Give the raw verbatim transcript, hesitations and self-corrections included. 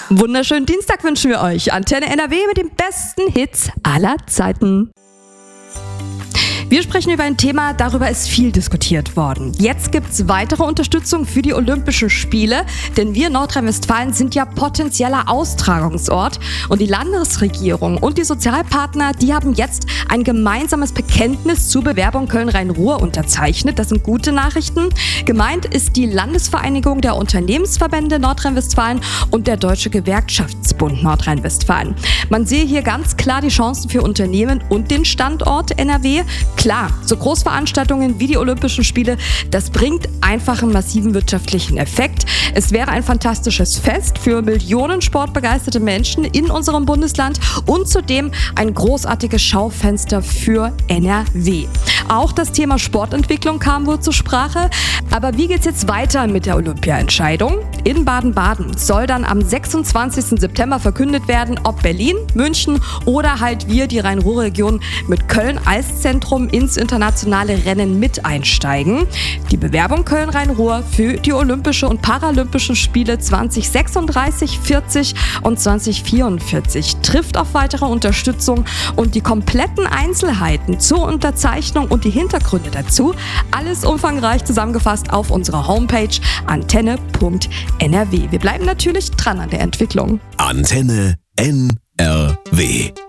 Wunderschönen Dienstag wünschen wir euch. Antenne N R W mit den besten Hits aller Zeiten. Wir sprechen über ein Thema, darüber ist viel diskutiert worden. Jetzt gibt es weitere Unterstützung für die Olympischen Spiele, denn wir Nordrhein-Westfalen sind ja potenzieller Austragungsort und die Landesregierung und die Sozialpartner, die haben jetzt ein gemeinsames Bekenntnis zur Bewerbung Köln-Rhein-Ruhr unterzeichnet. Das sind gute Nachrichten. Gemeint ist die Landesvereinigung der Unternehmensverbände Nordrhein-Westfalen und der Deutsche Gewerkschaftsbund Nordrhein-Westfalen. Man sehe hier ganz klar die Chancen für Unternehmen und den Standort N R W. Klar, so Großveranstaltungen wie die Olympischen Spiele, das bringt einfach einen massiven wirtschaftlichen Effekt. Es wäre ein fantastisches Fest für Millionen sportbegeisterte Menschen in unserem Bundesland und zudem ein großartiges Schaufenster für N R W. Auch das Thema Sportentwicklung kam wohl zur Sprache. Aber wie geht's jetzt weiter mit der Olympia-Entscheidung? In Baden-Baden soll dann am sechsundzwanzigsten September verkündet werden, ob Berlin, München oder halt wir, die Rhein-Ruhr-Region, mit Köln als Zentrum ins internationale Rennen mit einsteigen. Die Bewerbung Köln-Rhein-Ruhr für die Olympische und Paralympischen Spiele zwanzig sechsunddreißig, vierzig und zwanzig vierundvierzig trifft auf weitere Unterstützung und die kompletten Einzelheiten zur Unterzeichnung und die Hintergründe dazu, alles umfangreich zusammengefasst auf unserer Homepage antenne punkt N R W. Wir bleiben natürlich dran an der Entwicklung. Antenne N R W.